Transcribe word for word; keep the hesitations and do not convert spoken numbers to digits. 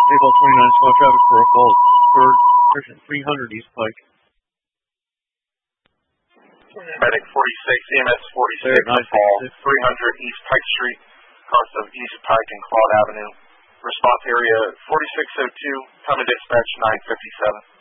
April twenty-ninth, small traffic for a fault. For three hundred East Pike. Medic forty-six, E M S forty-six, fall, three hundred East Pike Street, cross of East Pike and Claude Avenue. Response area forty-six oh two, come to dispatch nine fifty-seven.